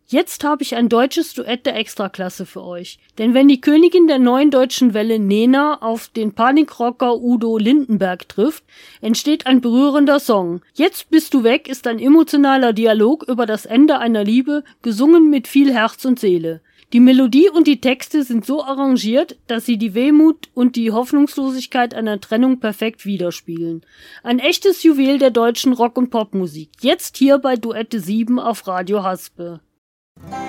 Jetzt habe ich ein deutsches Duett der Extraklasse für euch. Denn wenn die Königin der neuen deutschen Welle Nena auf den Panikrocker Udo Lindenberg trifft, entsteht ein berührender Song. Jetzt bist du weg ist ein emotionaler Dialog über das Ende einer Liebe, gesungen mit viel Herz und Seele. Die Melodie und die Texte sind so arrangiert, dass sie die Wehmut und die Hoffnungslosigkeit einer Trennung perfekt widerspiegeln. Ein echtes Juwel der deutschen Rock- und Popmusik. Jetzt hier bei Duette 7 auf Radio Haspe.